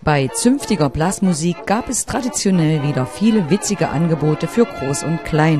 Bei zünftiger Blasmusik gab es traditionell wieder viele witzige Angebote für Groß und Klein.